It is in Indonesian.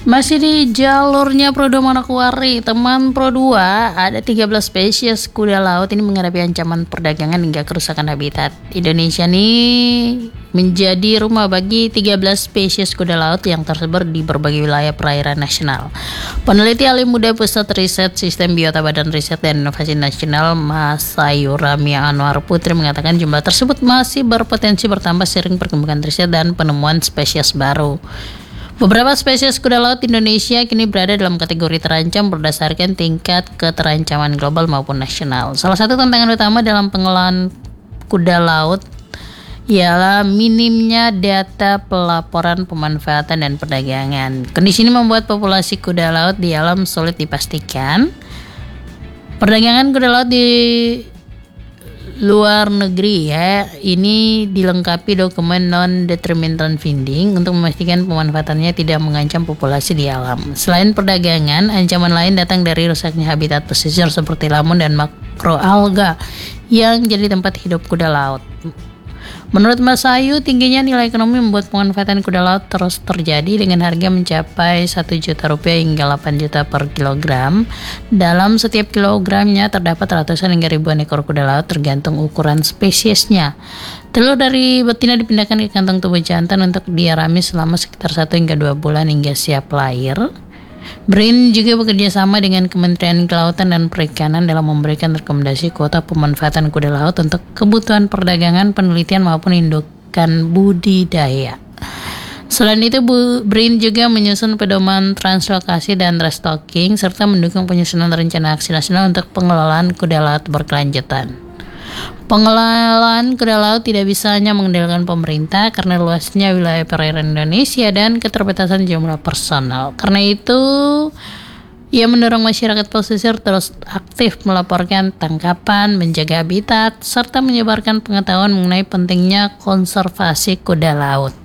Masih di jalurnya Pro 2 Manokwari, teman Pro 2, ada 13 spesies kuda laut ini menghadapi ancaman perdagangan hingga kerusakan habitat. Indonesia nih menjadi rumah bagi 13 spesies kuda laut yang tersebar di berbagai wilayah perairan nasional. Peneliti alim muda Pusat Riset Sistem Biota Badan Riset dan Inovasi Nasional Mas Sayuramia Anwar Putri mengatakan jumlah tersebut masih berpotensi bertambah seiring perkembangan riset dan penemuan spesies baru. Beberapa spesies kuda laut Indonesia kini berada dalam kategori terancam berdasarkan tingkat keterancaman global maupun nasional. Salah satu tantangan utama dalam pengelolaan kuda laut ialah minimnya data pelaporan pemanfaatan dan perdagangan. Kondisi ini membuat populasi kuda laut di alam sulit dipastikan. Perdagangan kuda laut di luar negeri ini dilengkapi dokumen non-determinant finding untuk memastikan pemanfaatannya tidak mengancam populasi di alam. Selain perdagangan, ancaman lain datang dari rusaknya habitat pesisir seperti lamun dan makroalga yang jadi tempat hidup kuda laut. Menurut Mas Ayu, tingginya nilai ekonomi membuat pemanfaatan kuda laut terus terjadi dengan harga mencapai Rp1 juta hingga 8 juta per kilogram. Dalam setiap kilogramnya terdapat ratusan hingga ribuan ekor kuda laut tergantung ukuran spesiesnya. Telur dari betina dipindahkan ke kantong tubuh jantan untuk diarami selama sekitar 1 hingga 2 bulan hingga siap lahir. BRIN juga bekerja sama dengan Kementerian Kelautan dan Perikanan dalam memberikan rekomendasi kuota pemanfaatan kuda laut untuk kebutuhan perdagangan, penelitian maupun indukan budidaya. Selain itu, BRIN juga menyusun pedoman translokasi dan restocking serta mendukung penyusunan rencana aksi nasional untuk pengelolaan kuda laut berkelanjutan. Pengelolaan kuda laut tidak bisa hanya mengendalikan pemerintah karena luasnya wilayah perairan Indonesia dan keterbatasan jumlah personal. Karena itu, ia mendorong masyarakat pesisir terus aktif melaporkan tangkapan, menjaga habitat, serta menyebarkan pengetahuan mengenai pentingnya konservasi kuda laut.